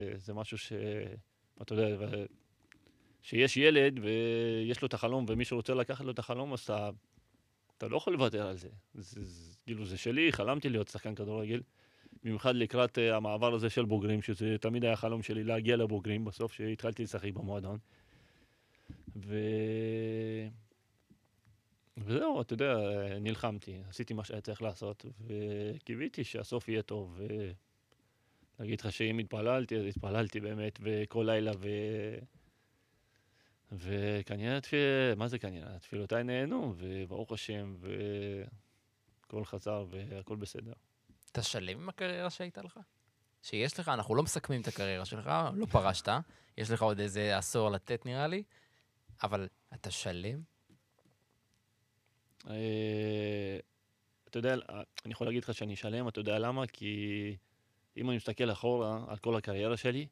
זה משהו אתה יודע, שיש ילד ויש לו את החלום, ומישהו רוצה לקחת לו את החלום, אז אתה לא יכול לוותר על זה. כאילו, זה שלי, חלמתי להיות שחקן כדורגל, במיוחד לקראת המעבר הזה של בוגרים, שזה תמיד היה חלום שלי להגיע לבוגרים, בסוף שהתחלתי לשחק במועדון. וזהו, אתה יודע, נלחמתי, עשיתי מה שהיה צריך לעשות, וקיוויתי שהסוף יהיה טוב, להגיד לך שאם התפללתי, אז התפללתי באמת, וכל לילה, וכנראה, מה זה כנראה? תפילותיי נהנו, וברוך השם, וכל חזר, והכל בסדר. אתה שלם עם הקריירה שהייתה לך? שיש לך, אנחנו לא מסכמים את הקריירה שלך, לא פרשת, יש לך עוד איזה עשור לתת נראה לי, אבל אתה שלם? אתה יודע, אני יכול להגיד לך שאני שלם, אתה יודע למה? כי אם אני מסתכל אחורה על כל הקריירה שלי,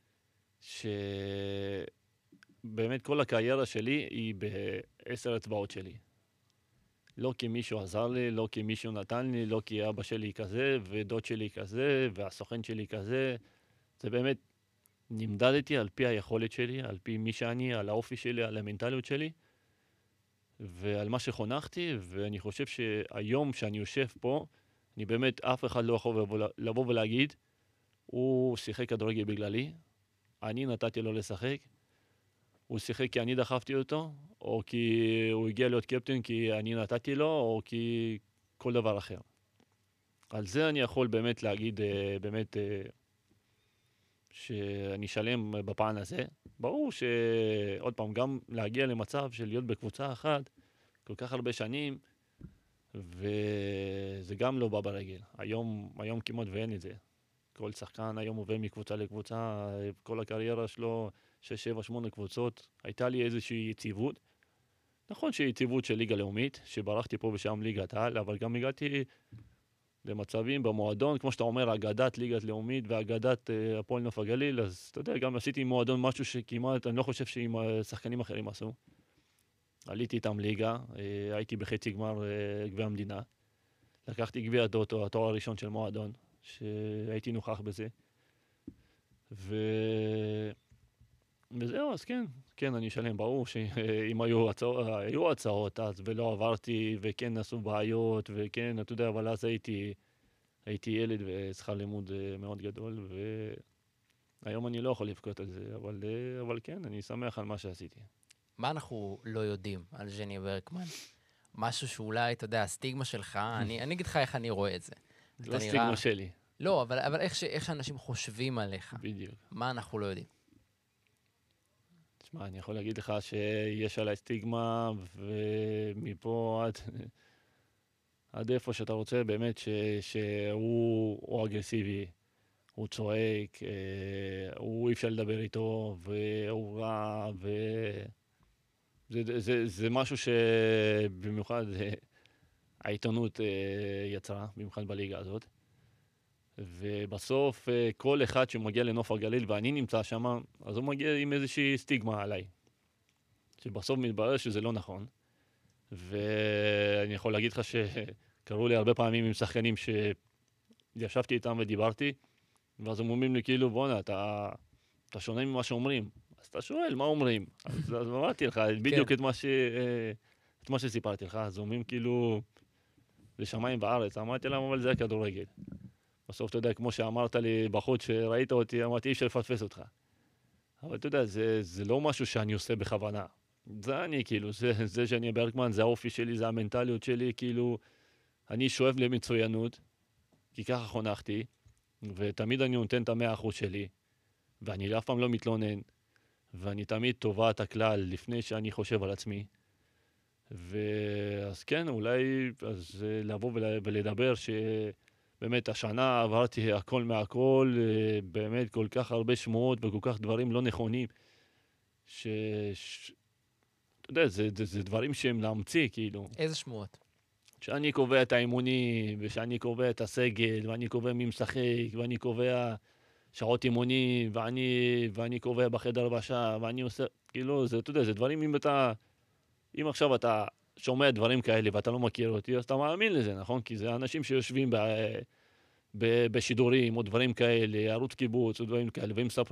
שבאמת כל הקריירה שלי היא ב10 אצבעות שלי. לא כי מישהו עזר לי, לא כי מישהו נתן לי, לא כי אבא שלי כזה, ודוד שלי כזה, והסוכן שלי כזה. זה באמת נמדדתי על פי היכולת שלי, על פי מי שאני, על האופי שלי, על המנטליות שלי, ועל מה שחונכתי, ואני חושב שהיום שאני יושב פה, אני באמת, אף אחד לא יכול לבוא ולהגיד, הוא שיחק כדורגל בגללי, אני נתתי לו לשחק, הוא שיחק כי אני דחפתי אותו, או כי הוא הגיע להיות קפטן כי אני נתתי לו, או כי כל דבר אחר. על זה אני יכול באמת להגיד, באמת, שאני שלם בפן הזה. ברור שעוד פעם, גם להגיע למצב של להיות בקבוצה אחת, כל כך הרבה שנים, וזה גם לא בא ברגל. היום כמעט ואין את זה. כל שחקן היום עובר מקבוצה לקבוצה, כל הקריירה שלו, 6, 7, 8 קבוצות. הייתה לי איזושהי יציבות. נכון שיציבות של ליגה לאומית, שברחתי פה ושם ליגת העל, אבל גם הגעתי למצבים במועדון, כמו שאתה אומר, אגדת ליגת לאומית ואגדת הפועל נוף הגליל, אז אתה יודע, גם עשיתי מועדון משהו שכמעט, אני לא חושב שעם שחקנים אחרים עשו. עליתי איתם ליגה, הייתי בחצי גמר גביע המדינה. לקחתי גביע טוטו, התואר הראשון של מועדון, שהייתי נוכח בזה. וזהו, אז כן, אני אשלם. ברור שאם היו הצעות אז ולא עברתי, וכן עשו בעיות, וכן, אתה יודע, אבל אז הייתי ילד ושכר לימוד מאוד גדול, והיום אני לא יכול לבכות על זה, אבל כן, אני שמח על מה שעשיתי. מה אנחנו לא יודעים על ז'ני ברקמן? משהו שאולי, אתה יודע, הסטיגמה שלך, אני אגיד לך איך אני רואה את זה. לא סטיגמה שלי. לא, אבל איך שאנשים חושבים עליך. בדיוק. מה אנחנו לא יודעים? תשמע, אני יכול להגיד לך שיש עליי סטיגמה, ומפה עד איפה שאתה רוצה, באמת שהוא אגרסיבי, הוא צועק, הוא אי אפשר לדבר איתו, והוא רע, זה משהו שבמיוחד העיתונות יצרה, במיוחד בליגה הזאת. ובסוף כל אחד שמגיע לנוף הגליל ואני נמצא שם, אז הוא מגיע עם איזושהי סטיגמה עליי. שבסוף מתברר שזה לא נכון. ואני יכול להגיד לך שקראו לי הרבה פעמים עם שחקנים שישבתי איתם ודיברתי, ואז הם אומרים לי כאילו, בונה, אתה שונה ממה שאומרים. אז אתה שואל, מה אומרים? אז אמרתי לך, בדיוק את מה שסיפרתי לך. אז אומרים כאילו, לשמיים בארץ. אמרתי להם, אבל זה הכדורגל. בסוף, אתה יודע, כמו שאמרת לי בחוץ שראית אותי, אמרתי, אי אפשר לפספס אותך. אבל אתה יודע, זה לא משהו שאני עושה בכוונה. זה אני, כאילו, זה שאני ברקמן, זה האופי שלי, זה המנטליות שלי, כאילו, אני שואף למצוינות, כי ככה חונכתי, ותמיד אני נותן את 100% שלי, ואני אף פעם לא מתלונן, ואני תמיד טובה את הכלל לפני שאני חושב על עצמי. ואז כן, אולי אז לבוא ולדבר שבאמת השנה עברתי הכל מהכל, באמת כל כך הרבה שמועות וכל כך דברים לא נכונים, אתה יודע, זה דברים שהם להמציא, כאילו. איזה שמועות? שאני קובע את האימונים, ושאני קובע את הסגל, ואני קובע מי משחק, ואני קובע שעות אימונים, ואני קובע בחדר הלבשה, ואני עושה, כאילו, אתה יודע, זה דברים, אם עכשיו אתה שומע דברים כאלה, ואתה לא מכיר אותי, אז אתה מאמין לזה, נכון? כי זה אנשים שיושבים בשידורים, או דברים כאלה, ערוץ קיבוץ, או דברים כאלה, והם מספרים